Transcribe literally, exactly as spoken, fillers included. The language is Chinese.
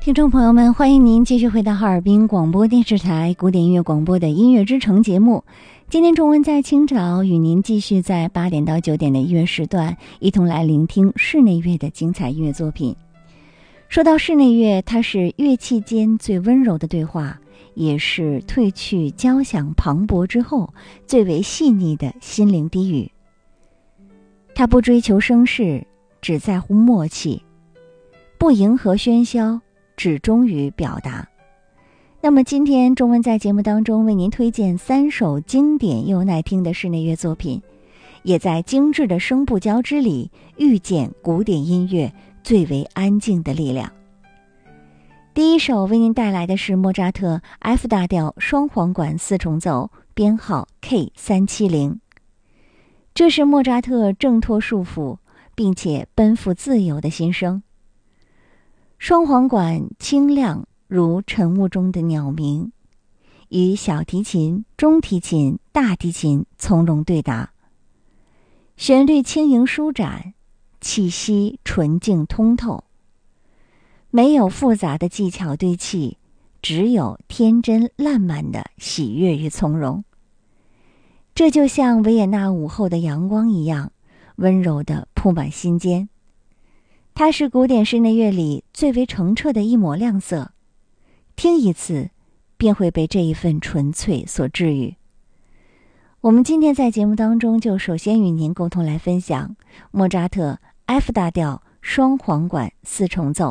听众朋友们，欢迎您继续回到哈尔滨广播电视台古典音乐广播的音乐之城节目。今天中文在清早与您继续在八点到九点的音乐时段，一同来聆听室内乐的精彩音乐作品。说到室内乐，它是乐器间最温柔的对话，也是褪去交响磅礴之后最为细腻的心灵低语。它不追求声势，只在乎默契，不迎合喧嚣，只忠于表达。那么今天中文在节目当中为您推荐三首经典又耐听的室内乐作品，也在精致的声部交织里遇见古典音乐最为安静的力量。第一首为您带来的是莫扎特 F 大调双簧管四重奏，编号 K 三七零。这是莫扎特挣脱束缚并且奔赴自由的心声。双簧管清亮如晨雾中的鸟鸣，与小提琴、中提琴、大提琴从容对答，旋律轻盈舒展，气息纯净通透，没有复杂的技巧堆砌，只有天真烂漫的喜悦与从容。这就像维也纳午后的阳光一样，温柔地铺满心间。它是古典室内乐里最为澄澈的一抹亮色，听一次便会被这一份纯粹所治愈。我们今天在节目当中就首先与您共同来分享莫扎特 F 大调双簧管四重奏。